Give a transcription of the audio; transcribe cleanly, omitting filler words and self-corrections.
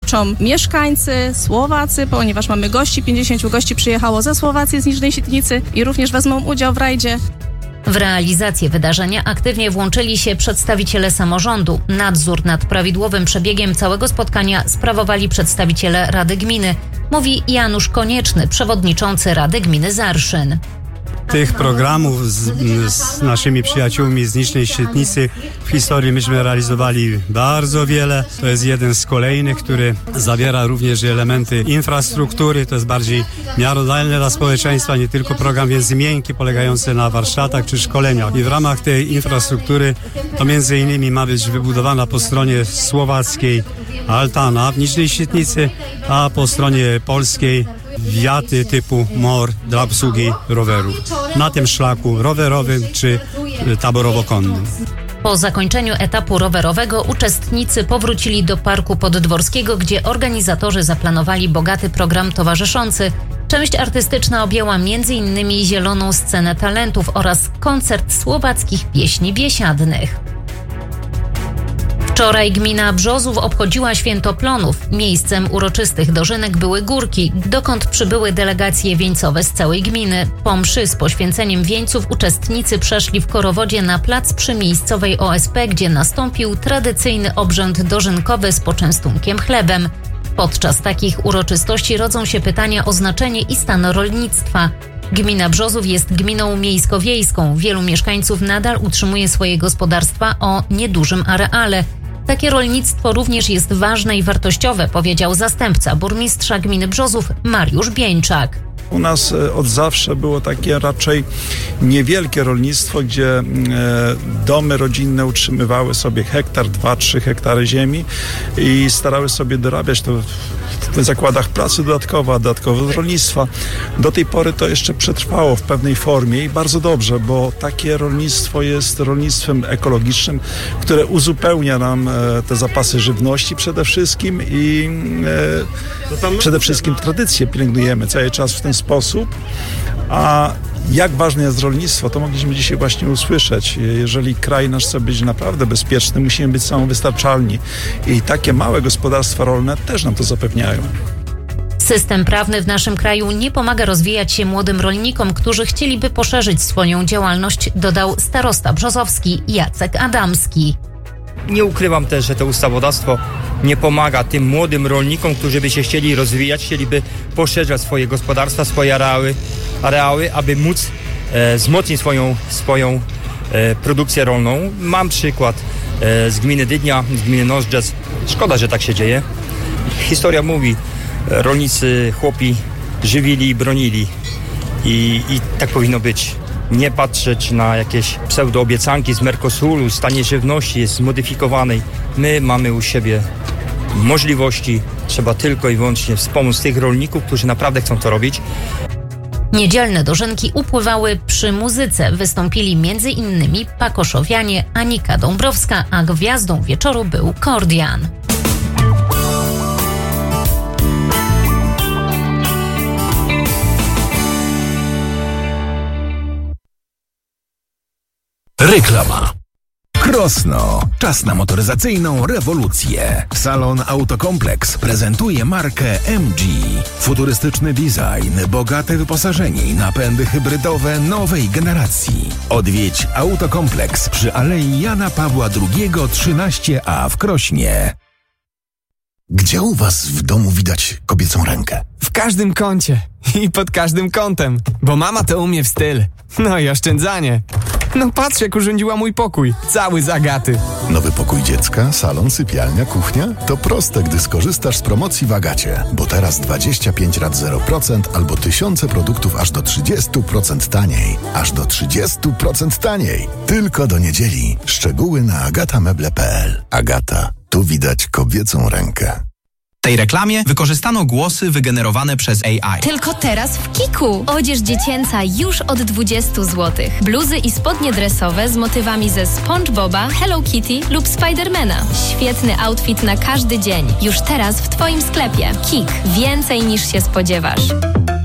uczestniczą mieszkańcy, Słowacy, ponieważ mamy gości, 50 gości przyjechało ze Słowacji, z Niżnej Świdnicy i również wezmą udział w rajdzie. W realizację wydarzenia aktywnie włączyli się przedstawiciele samorządu. Nadzór nad prawidłowym przebiegiem całego spotkania sprawowali przedstawiciele Rady Gminy, mówi Janusz Konieczny, przewodniczący Rady Gminy Zarszyn. Tych programów z naszymi przyjaciółmi z Niżnej Świdnicy w historii myśmy realizowali bardzo wiele. To jest jeden z kolejnych, który zawiera również elementy infrastruktury. To jest bardziej miarodajne dla społeczeństwa, nie tylko program Więzy Miękkie polegający na warsztatach czy szkoleniach. I w ramach tej infrastruktury to między innymi ma być wybudowana po stronie słowackiej altana w Niżnej Świdnicy, a po stronie polskiej wiaty typu MOR dla obsługi rowerów na tym szlaku rowerowym czy taborowo-konnym. Po zakończeniu etapu rowerowego uczestnicy powrócili do Parku Poddworskiego, gdzie organizatorzy zaplanowali bogaty program towarzyszący. Część artystyczna objęła m.in. Zieloną Scenę Talentów oraz koncert słowackich pieśni biesiadnych. Wczoraj gmina Brzozów obchodziła Święto Plonów. Miejscem uroczystych dożynek były górki, dokąd przybyły delegacje wieńcowe z całej gminy. Po mszy z poświęceniem wieńców uczestnicy przeszli w Korowodzie na plac przy miejscowej OSP, gdzie nastąpił tradycyjny obrzęd dożynkowy z poczęstunkiem chlebem. Podczas takich uroczystości rodzą się pytania o znaczenie i stan rolnictwa. Gmina Brzozów jest gminą miejsko-wiejską. Wielu mieszkańców nadal utrzymuje swoje gospodarstwa o niedużym areale. Takie rolnictwo również jest ważne i wartościowe, powiedział zastępca burmistrza gminy Brzozów Mariusz Bieńczak. U nas od zawsze było takie raczej niewielkie rolnictwo, gdzie domy rodzinne utrzymywały sobie 1, 2, 3 hektary ziemi i starały sobie dorabiać to w zakładach pracy dodatkowo z rolnictwa. Do tej pory to jeszcze przetrwało w pewnej formie i bardzo dobrze, bo takie rolnictwo jest rolnictwem ekologicznym, które uzupełnia nam te zapasy żywności przede wszystkim i przede wszystkim tradycje pielęgnujemy cały czas w ten sposób, a jak ważne jest rolnictwo, to mogliśmy dzisiaj właśnie usłyszeć. Jeżeli kraj nasz chce być naprawdę bezpieczny, musimy być samowystarczalni i takie małe gospodarstwa rolne też nam to zapewniają. System prawny w naszym kraju nie pomaga rozwijać się młodym rolnikom, którzy chcieliby poszerzyć swoją działalność, dodał starosta brzozowski Jacek Adamski. Nie ukrywam też, że to ustawodawstwo nie pomaga tym młodym rolnikom, którzy by się chcieli rozwijać, chcieliby poszerzać swoje gospodarstwa, swoje areały, aby móc wzmocnić swoją produkcję rolną. Mam przykład z gminy Dydnia, z gminy Nożdżec. Szkoda, że tak się dzieje. Historia mówi, rolnicy, chłopi żywili i bronili i tak powinno być. Nie patrzeć na jakieś pseudoobiecanki z Mercosuru, z taniej żywności, jest zmodyfikowanej. My mamy u siebie możliwości, trzeba tylko i wyłącznie wspomóc tych rolników, którzy naprawdę chcą to robić. Niedzielne dożynki upływały przy muzyce. Wystąpili m.in. Pakoszowianie, Anika Dąbrowska, a gwiazdą wieczoru był Kordian. Reklama. Krosno. Czas na motoryzacyjną rewolucję. Salon Autokompleks prezentuje markę MG. Futurystyczny design, bogate wyposażenie i napędy hybrydowe nowej generacji. Odwiedź Autokompleks przy Alei Jana Pawła II 13A w Krośnie. Gdzie u was w domu widać kobiecą rękę? W każdym kącie i pod każdym kątem, bo mama to umie w styl. No i oszczędzanie. No patrz, jak urządziła mój pokój, cały z Agaty. Nowy pokój dziecka, salon, sypialnia, kuchnia? To proste, gdy skorzystasz z promocji w Agacie. Bo teraz 25 rat 0% albo tysiące produktów aż do 30% taniej. Aż do 30% taniej. Tylko do niedzieli. Szczegóły na agatameble.pl. Agata. Tu widać kobiecą rękę. W tej reklamie wykorzystano głosy wygenerowane przez AI. Tylko teraz w Kiku. Odzież dziecięca już od 20 zł. Bluzy i spodnie dresowe z motywami ze SpongeBoba, Hello Kitty lub Spidermana. Świetny outfit na każdy dzień. Już teraz w Twoim sklepie. Kik. Więcej niż się spodziewasz.